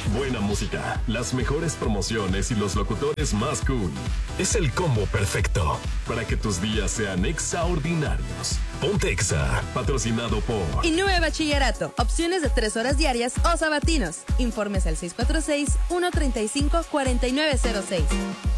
buena música, las mejores promociones y los locutores más cool. Es el combo perfecto para que tus días sean extraordinarios. Ponte Exa, patrocinado por Inúe Bachillerato. Opciones de 3 horas diarias o sabatinos. Informes al 646-135-4906.